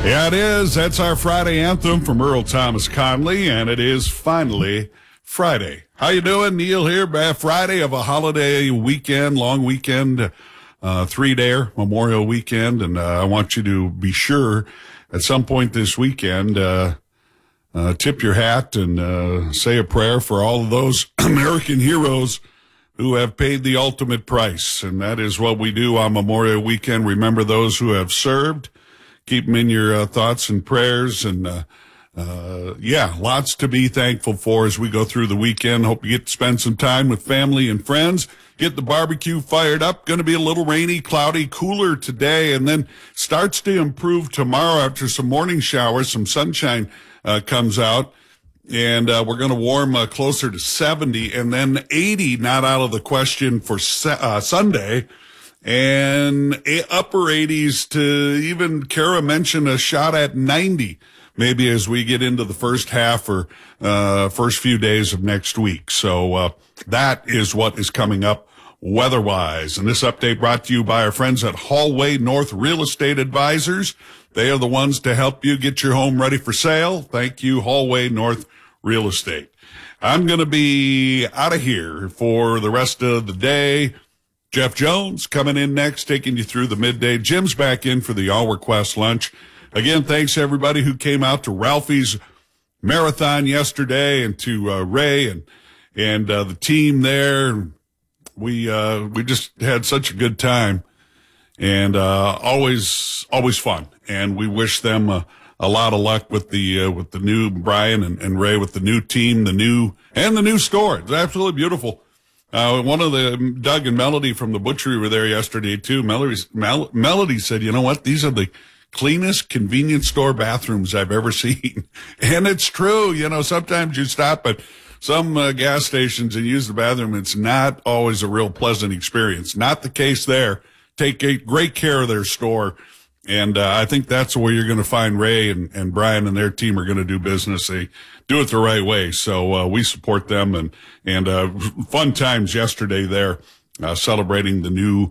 Yeah, it is. That's our Friday anthem from Earl Thomas Conley, and it is finally Friday. How you doing? Neil here. Friday of a holiday weekend, long weekend, 3-day Memorial Weekend, and I want you to be sure at some point this weekend, tip your hat and say a prayer for all of those American heroes who have paid the ultimate price, and that is what we do on Memorial Weekend. Remember those who have served. Keep them in your thoughts and prayers, and lots to be thankful for as we go through the weekend. Hope you get to spend some time with family and friends. Get the barbecue fired up. Going to be a little rainy, cloudy, cooler today, and then starts to improve tomorrow after some morning showers. Some sunshine comes out, and we're going to warm closer to 70, and then 80 not out of the question for Sunday. And upper 80s to even Kara mentioned a shot at 90 maybe as we get into the first half or first few days of next week. So that is what is coming up weather-wise. And this update brought to you by our friends at Hallway North Real Estate Advisors. They are the ones to help you get your home ready for sale. Thank you, Hallway North Real Estate. I'm going to be out of here for the rest of the day. Jeff Jones coming in next, taking you through the midday. Jim's back in for the All Request Lunch. Again, thanks to everybody who came out to Ralphie's marathon yesterday, and to Ray and the team there. We just had such a good time, and always fun. And we wish them a lot of luck with the new Brian and Ray, with the new team, the new store. It's absolutely beautiful. One of the Doug and Melody from the butchery were there yesterday too. Melody said, "You know what? These are the cleanest convenience store bathrooms I've ever seen." And it's true. You know, sometimes you stop at some gas stations and use the bathroom. It's not always a real pleasant experience. Not the case there. Take great care of their store. And I think that's where you're going to find Ray and Brian and their team are going to do business. They do it the right way. So we support them, and fun times yesterday there, celebrating the new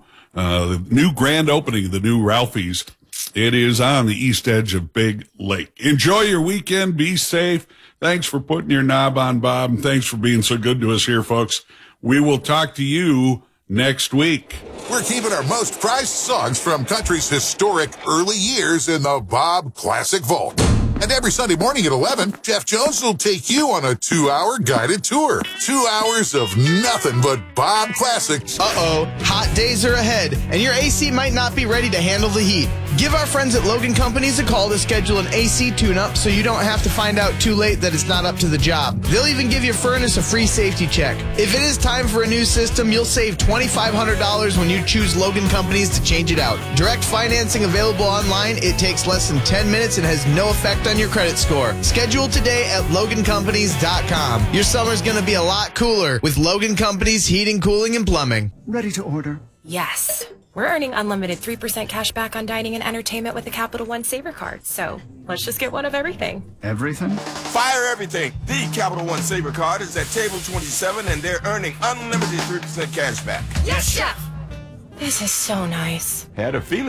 grand opening of the new Ralphie's. It is on the east edge of Big Lake. Enjoy your weekend. Be safe. Thanks for putting your knob on, Bob, and thanks for being so good to us here, folks. We will talk to you next week. We're keeping our most prized songs from country's historic early years in the Bob Classic Vault. And every Sunday morning at 11, Jeff Jones will take you on a 2-hour guided tour. 2 hours of nothing but Bob classics. Uh-oh, hot days are ahead, and your AC might not be ready to handle the heat. Give our friends at Logan Companies a call to schedule an AC tune-up so you don't have to find out too late that it's not up to the job. They'll even give your furnace a free safety check. If it is time for a new system, you'll save $2,500 when you choose Logan Companies to change it out. Direct financing available online. It takes less than 10 minutes and has no effect on your credit score. Schedule today at LoganCompanies.com. Your summer's going to be a lot cooler with Logan Companies Heating, Cooling, and Plumbing. Ready to order? Yes. We're earning unlimited 3% cash back on dining and entertainment with the Capital One Saver card. So let's just get one of everything. Everything? Fire everything. The Capital One Saver card is at table 27, and they're earning unlimited 3% cash back. Yes, Chef. This is so nice. Had a feeling.